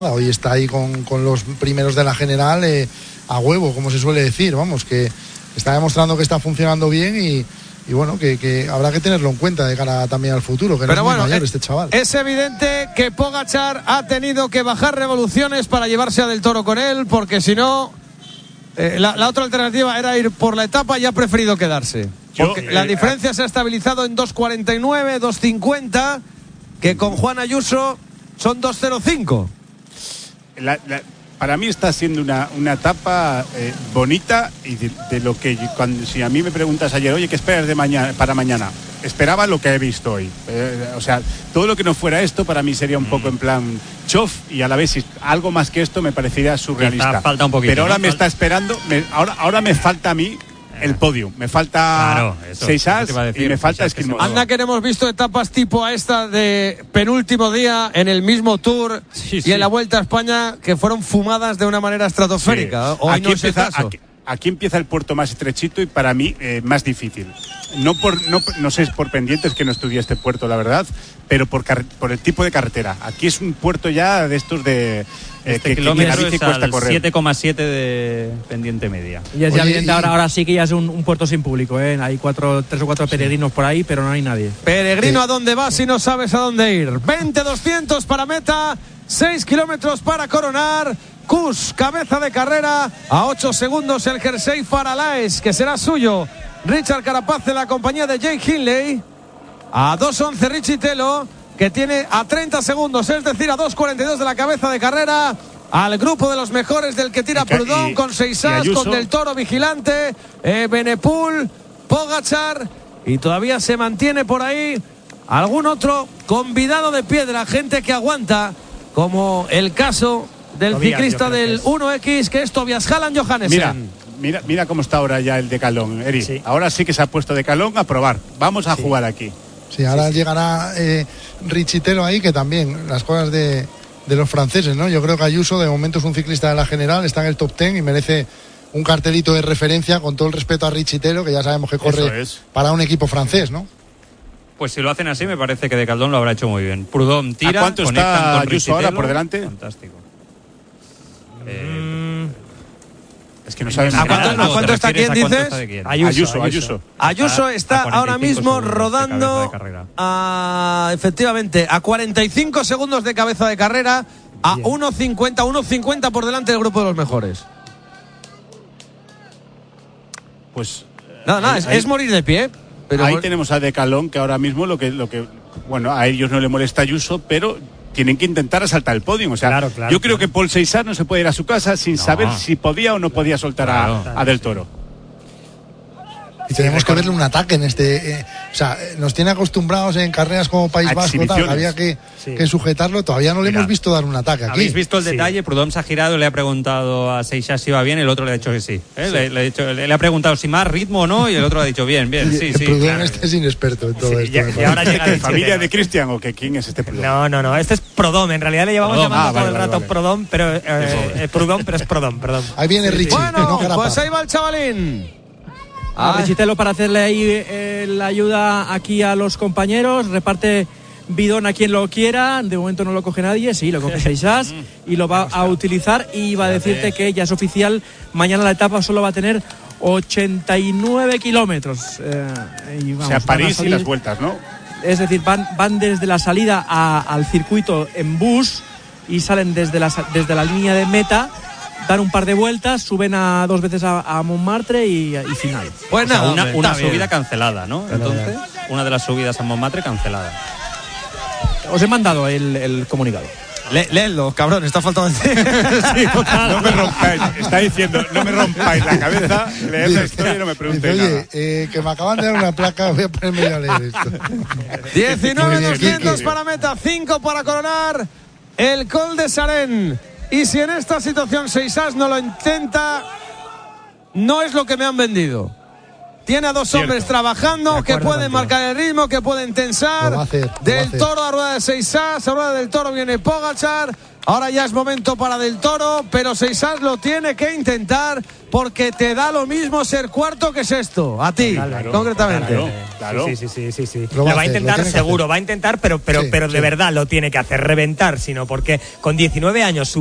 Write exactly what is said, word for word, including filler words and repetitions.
Hoy está ahí con, con los primeros de la general eh, a huevo, como se suele decir, vamos, que está demostrando que está funcionando bien y, y bueno, que, que habrá que tenerlo en cuenta de cara también al futuro, que Pero no es bueno, muy mayor es, este chaval. Es evidente que Pogačar ha tenido que bajar revoluciones para llevarse a Del Toro con él, porque si no, eh, la, la otra alternativa era ir por la etapa y ha preferido quedarse. Porque Yo, eh, la diferencia eh, se ha estabilizado en dos cuarenta y nueve, dos cincuenta, que con Juan Ayuso son dos cero cinco. La, la, para mí está siendo una, una etapa eh, bonita y de, de lo que cuando si a mí me preguntas ayer, oye, ¿qué esperas de mañana para mañana? Esperaba lo que he visto hoy. Eh, o sea, todo lo que no fuera esto para mí sería un poco en plan chof, y a la vez si algo más que esto me parecería surrealista. Quizá falta un poquito. Pero ahora ¿no? me está esperando, me, ahora, ahora me falta a mí el podio, me falta claro, eso, seis as y me falta Esquimol. Anda que no hemos visto etapas tipo a esta de penúltimo día en el mismo Tour sí, sí. y en la Vuelta a España que fueron fumadas de una manera estratosférica. Sí. Hoy aquí, no empieza, es el caso. Aquí, aquí empieza el puerto más estrechito y para mí eh, más difícil. No por no, no sé por pendientes, que no estudié este puerto, la verdad, pero por, por el tipo de carretera. Aquí es un puerto ya de estos de Eh, este que, kilómetro que es cuesta correr. siete coma siete de pendiente media. Y es ya Oye, evidente, y... ahora, ahora sí que ya es un, un puerto sin público, ¿eh? Hay cuatro, tres o cuatro sí. peregrinos por ahí, pero no hay nadie. Peregrino, ¿a dónde vas si no sabes a dónde ir? veinte doscientos para meta, seis kilómetros para coronar. Kuss, cabeza de carrera, a ocho segundos el jersey Faralaes, que será suyo. Richard Carapaz en la compañía de Jake Hindley. A dos once Richie Telo, que tiene a treinta segundos, es decir, a dos cuarenta y dos de la cabeza de carrera, al grupo de los mejores del que tira Proudhon, con seis as, con Del Toro vigilante, eh, Benepul, Pogačar, y todavía se mantiene por ahí algún otro convidado de piedra, gente que aguanta, como el caso del Tobias, ciclista del es. uno equis, que es Tobias Halland Johannesen. Mira. Mira, mira cómo está ahora ya el decalón, Eri. Sí. Ahora sí que se ha puesto decalón a probar. Vamos a sí. jugar aquí. Sí, ahora sí, sí. llegará eh, Richie Telo ahí, que también las cosas de, de los franceses, ¿no? Yo creo que Ayuso de momento es un ciclista de la general, está en el top ten y merece un cartelito de referencia, con todo el respeto a Richie Telo, que ya sabemos que corre es. para un equipo francés, ¿no? Pues si lo hacen así, me parece que Decaldón lo habrá hecho muy bien. Proudhon tira, ¿a cuánto está con Ayuso ahora por delante? Fantástico. Mm. Eh, Es que no sabes ¿A cuánto, ¿a cuánto está quién, dices? Quién? Ayuso, Ayuso, Ayuso. Ayuso está ahora mismo rodando a, efectivamente, a cuarenta y cinco segundos de cabeza de carrera, a uno cincuenta, uno cincuenta por delante del grupo de los mejores. Pues nada, nada, es, es morir de pie. Pero ahí bueno. tenemos a Decalón, que ahora mismo lo que, lo que, bueno, a ellos no le molesta Ayuso, pero tienen que intentar asaltar el podio. O sea, claro, claro, yo creo claro. que Paul Seissard no se puede ir a su casa sin no. saber si podía o no podía soltar claro, a, a Del Toro. Y tenemos que verle un ataque en este. Eh, o sea, nos tiene acostumbrados en carreras como País Vasco, tal, había que, sí. que sujetarlo. Todavía no le Mira, hemos visto dar un ataque aquí. Habéis visto el sí. detalle. Proudhon se ha girado, le ha preguntado a Seissard si iba bien, el otro le ha dicho que sí. ¿eh? sí. Le, le, ha dicho, le, le ha preguntado si más ritmo o no, y el otro le ha dicho bien, bien. Sí, sí, Proudhon claro. este es inexperto en todo sí, esto. Y, y ahora llega ¿De familia de Cristian o que quién es este Proudhon? No, no, no. Este es Proudhon. En realidad le llevamos Proudhon. llamando Ah, todo vale, el rato vale, vale. Proudhon, pero eh, eh, Proudhon, pero es Proudhon, perdón. Ahí viene Richie. Bueno, no pues ahí va el chavalín. A Richie Telo para hacerle ahí eh, la ayuda aquí a los compañeros, reparte bidón a quien lo quiera, de momento no lo coge nadie, sí, lo coge Seissard y lo va a utilizar, y va a decirte que ya es oficial, mañana la etapa solo va a tener ochenta y nueve kilómetros. Eh, y vamos, o sea, París y las vueltas, ¿no? Es decir, van, van desde la salida a, al circuito en bus y salen desde la, desde la línea de meta, dan un par de vueltas, suben a dos veces a, a Montmartre y, y final. Pues nada, o sea, una, una subida cancelada, ¿no? Entonces, una de las subidas a Montmartre cancelada. Os he mandado el, el comunicado. Le, léelo, cabrón, está faltando decir. Sí, no me rompáis, está diciendo, no me rompáis la cabeza, leed la historia y no me preguntéis dice, nada. Oye, eh, que me acaban de dar una placa, voy a ponerme a leer esto. diecinueve doscientos para meta, cinco para coronar el Col de Sarén. Y si en esta situación Seissard no lo intenta, no es lo que me han vendido. Tiene a dos Cierto. hombres trabajando acuerdo, que pueden marcar el ritmo, que pueden tensar. Lo va a hacer, lo del va a hacer. Toro a rueda de Seissard, a rueda del Toro viene Pogačar. Ahora ya es momento para Del Toro, pero Seixas lo tiene que intentar porque te da lo mismo ser cuarto que sexto. A ti, claro, concretamente. Claro, Claro. Sí, sí, sí, sí, sí. Lo Lo va a va a hacer, intentar lo tiene que seguro, hacer. va a intentar, pero, pero, Sí, pero de sí. verdad lo tiene que hacer, reventar, sino porque con diecinueve años